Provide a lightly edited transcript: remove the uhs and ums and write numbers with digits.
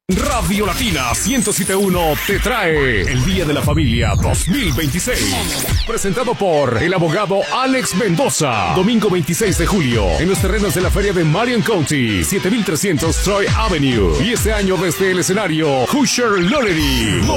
Radio Latina 107.1 te trae el Día de la Familia 2026. Presentado por el abogado Alex Mendoza. Domingo 26 de julio, en los terrenos de la feria de Marion County, 7300 Troy Avenue. Y este año desde el escenario, Hoosier Lottery.